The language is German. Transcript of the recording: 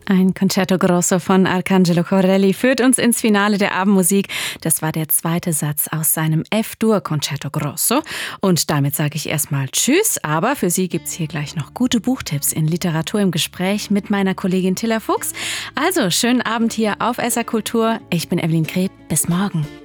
Ein Concerto Grosso von Arcangelo Corelli führt uns ins Finale der Abendmusik. Das war der zweite Satz aus seinem F-Dur-Concerto Grosso. Und damit sage ich erstmal Tschüss, aber für Sie gibt's hier gleich noch gute Buchtipps in Literatur im Gespräch mit meiner Kollegin Tilla Fuchs. Also, schönen Abend hier auf SR Kultur. Ich bin Evelyn Kreb. Bis morgen.